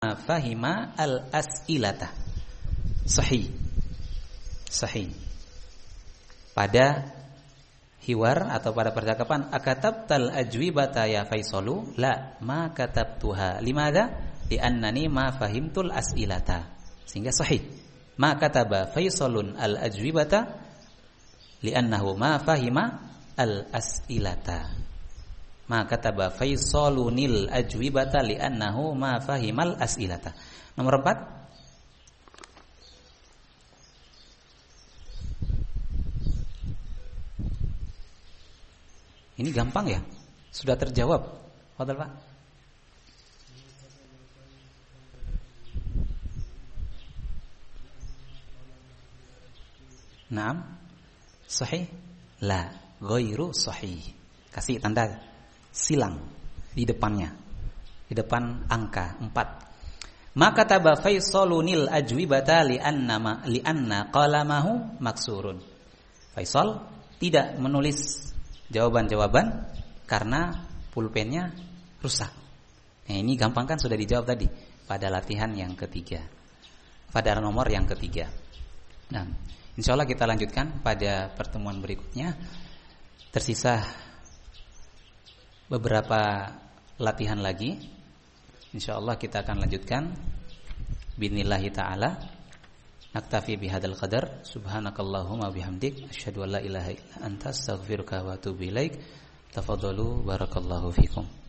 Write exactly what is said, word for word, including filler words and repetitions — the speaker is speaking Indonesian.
fahima al-as'ilata. Sahih. Sahih. Pada hiwar atau pada percakapan, akatabtal ajwibata ya Faisalu? La, ma katabtuha. Limadha? Li'annani ma fahimtul as'ilata. Sehingga sahih. Ma kataba Faisalun al-ajwibata li'annahu ma fahima al-as'ilata. Ma kataba Faisalunil ajwibata li'annahu ma fahimal as'ilata. Nomor empat. Ini gampang ya? Sudah terjawab. Fadhal Pak. Naam. Sahih? La, ghairu sahih. Kasih tanda silang di depannya, di depan angka empat. Maka taba Faisalunil ajwibata li'anna li'anna qalamahu maksurun. Faisal tidak menulis jawaban-jawaban karena pulpennya rusak. Nah, ini gampang kan, sudah dijawab tadi pada latihan yang ketiga, pada nomor yang ketiga. Nah, insyaallah kita lanjutkan pada pertemuan berikutnya. Tersisa beberapa latihan lagi. Insyaallah kita akan lanjutkan bismillahi taala. Naktafi bihadzal qadar. Subhanakallahumma bihamdik asyhadu an la ilaha illa anta astaghfiruka wa atubu ilaik. Tafadhalu barakallahu fikum.